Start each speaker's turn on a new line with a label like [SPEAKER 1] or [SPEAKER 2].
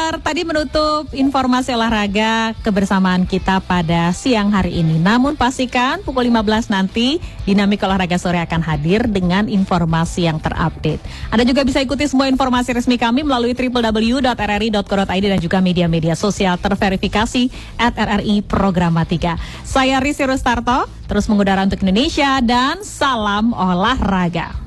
[SPEAKER 1] Anwar tadi menutup informasi olahraga kebersamaan kita pada siang hari ini. Namun pastikan pukul 15 nanti Dinamik Olahraga Sore akan hadir dengan informasi yang terupdate. Anda juga bisa ikuti semua informasi resmi kami melalui www.rri.co.id dan juga media-media sosial terverifikasi @RRI Programatika. Saya Risi Rustarto, terus mengudara untuk Indonesia dan salam olahraga.